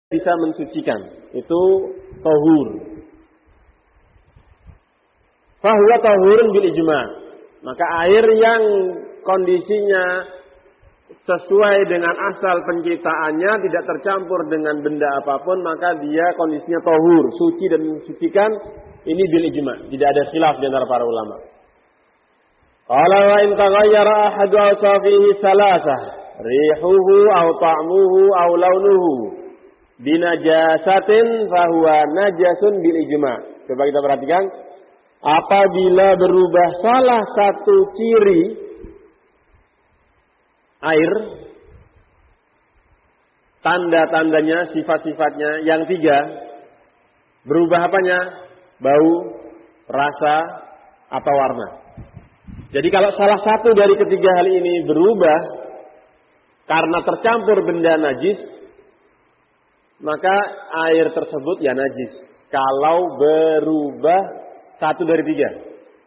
bisa mensucikan. Itu tahur. Fahuwa tahurun bil ijma'. Maka air yang kondisinya sesuai dengan asal penciptaannya, tidak tercampur dengan benda apapun, maka dia kondisinya tahur, suci dan mensucikan. Ini bil ijma'. Tidak ada khilaf di antara para ulama. Qala wa in taghayyara ahadu awsafihi salasah, rihuhu aw ta'muhu aw launuhu binajasatin fahuwa najasun bil ijma'. Coba kita perhatikan. Apabila berubah salah satu ciri air, tanda-tandanya, sifat-sifatnya yang 3, berubah apanya? Bau, rasa, atau warna. Jadi kalau salah satu dari ketiga hal ini berubah karena tercampur benda najis, maka air tersebut ya najis. Kalau berubah satu dari 3.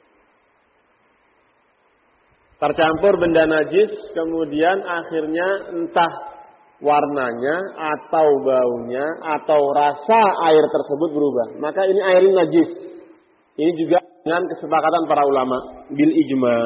Tercampur benda najis, kemudian akhirnya entah warnanya, atau baunya, atau rasa air tersebut berubah. Maka ini air najis. Ini juga dengan kesepakatan para ulama. Bil ijma'.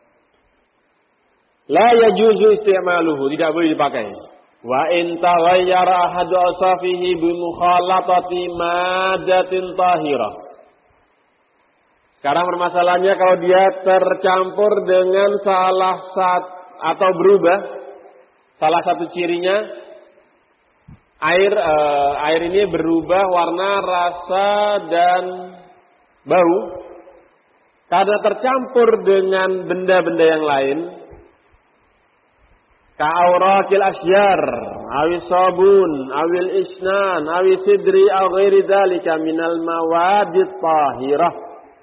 La yajuzu isti'maluhu. Tidak boleh dipakai. Wa in taghayyara ahadu awsafihi bimukhalatati madatin tahirah. Sekarang permasalahannya kalau dia tercampur dengan salah satu atau berubah salah satu cirinya, air ini berubah warna, rasa dan bau karena tercampur dengan benda-benda yang lain. Ka'aurakil asyar, awis sabun, awil isnan, awis sidri, aw ghairi dzalika minal mawadit tahirah.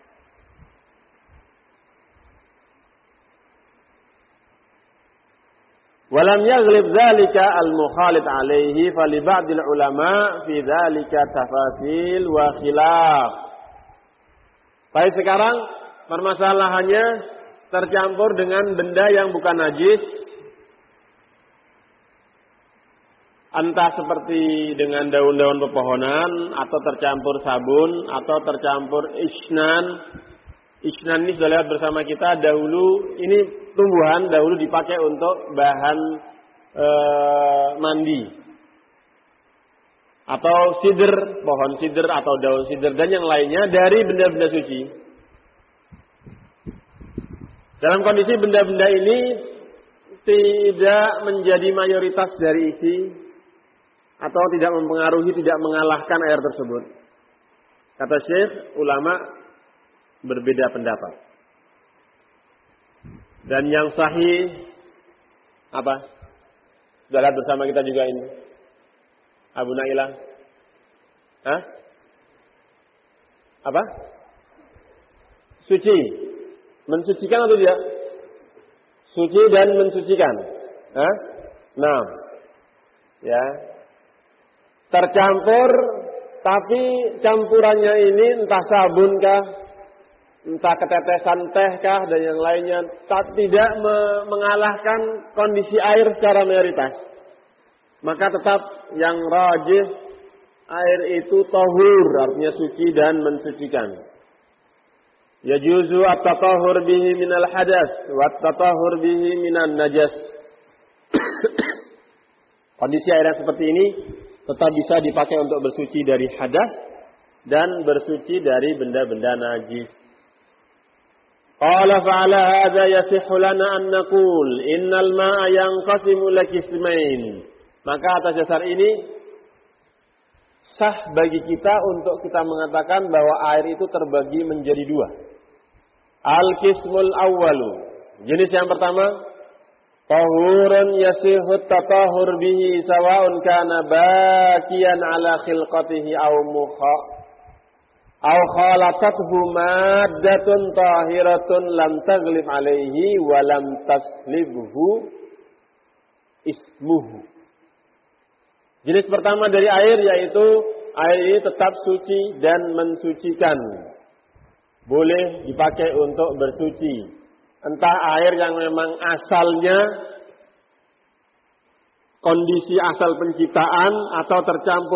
Walam yaghlib dzalika al-mukhalid alaihi fali ba'dil ulama fi dzalika tafasil wa khilaf. Baik, sekarang permasalahannya tercampur dengan benda yang bukan najis. Entah seperti dengan daun-daun pepohonan, atau tercampur sabun, atau tercampur isnan. Isnan ini sudah lihat bersama kita dahulu, ini tumbuhan dahulu dipakai untuk bahan mandi. Atau sidr, pohon sidr atau daun sidr dan yang lainnya dari benda-benda suci. Dalam kondisi benda-benda ini tidak menjadi mayoritas dari isi atau tidak mempengaruhi, tidak mengalahkan air tersebut. Kata Syekh, ulama berbeda pendapat. Dan yang sahih apa? Sudah lihat bersama kita juga ini. Abu Nailah. Hah? Apa? Suci. Mensucikan atau tidak? Suci dan mensucikan. Hah? Nah. Ya. Tercampur, tapi campurannya ini entah sabun kah, entah ketetesan teh kah dan yang lainnya, tidak mengalahkan kondisi air secara mayoritas. Maka tetap yang rajih air itu tahur, artinya suci dan mensucikan. Yajuzu at-tatahhur bihi minal hadas wa at-tatahhur bihi minan najas. Kondisi air yang seperti ini tetap bisa dipakai untuk bersuci dari hadas dan bersuci dari benda-benda najis. Qala fa'ala hadza yasihhu lana an naqul innal ma'a yanqasimu ila qismain. Maka atas dasar ini sah bagi kita untuk kita mengatakan bahwa air itu terbagi menjadi 2. Al-qismul awwalu. Jenis yang pertama, tahurun yasihhu tatahhur bihi sawa'un kana baqiyan ala khilqatihi aw aw khalatathu maddatun tahiratun lam taghlib alaihi wa lam taslibhu ismuhu. Jenis pertama dari air yaitu air ini tetap suci dan mensucikan. Boleh dipakai untuk bersuci. Entah air yang memang asalnya kondisi asal penciptaan atau tercampur